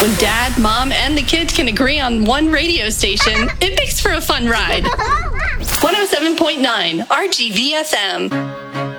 When dad, mom, and the kids can agree on one radio station, it makes for a fun ride. 107.9 RGVFM.